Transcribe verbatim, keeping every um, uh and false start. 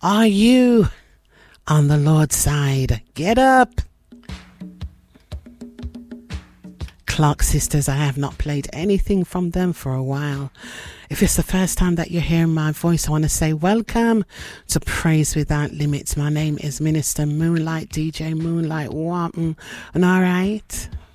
Are you on the Lord's side? Get up. Clark Sisters, I have not played anything from them for a while. If it's the first time that you're hearing my voice, I want to say welcome to Praise Without Limits. My name is Minister Moonlight, D J Moonlight Walton. And all right.